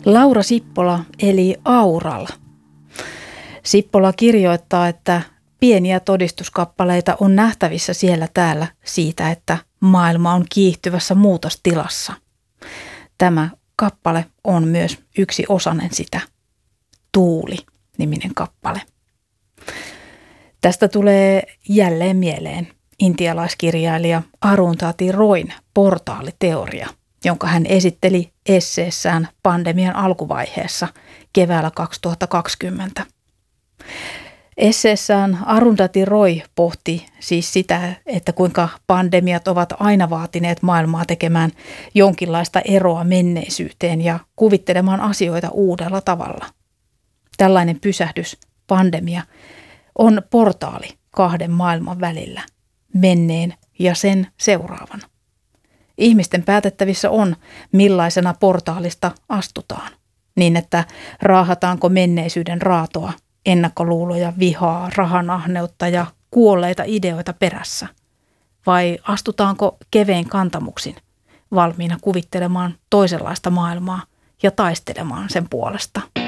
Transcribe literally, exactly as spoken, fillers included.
Laura Sippola eli Aural. Sippola kirjoittaa, että pieniä todistuskappaleita on nähtävissä siellä täällä siitä, että maailma on kiihtyvässä muutostilassa. Tämä kappale on myös yksi osanen sitä. Tuuli-niminen kappale. Tästä tulee jälleen mieleen intialaiskirjailija Arundhati Royn portaaliteoria, jonka hän esitteli esseessään pandemian alkuvaiheessa keväällä kaksituhattakaksikymmentä. Esseessään Arundhati Roy pohti siis sitä, että kuinka pandemiat ovat aina vaatineet maailmaa tekemään jonkinlaista eroa menneisyyteen ja kuvittelemaan asioita uudella tavalla. Tällainen pysähdys, pandemia, on portaali kahden maailman välillä, menneen ja sen seuraavan. Ihmisten päätettävissä on, millaisena portaalista astutaan, niin että raahataanko menneisyyden raatoa, ennakkoluuloja, vihaa, rahanahneutta ja kuolleita ideoita perässä, vai astutaanko kevein kantamuksin, valmiina kuvittelemaan toisenlaista maailmaa ja taistelemaan sen puolesta.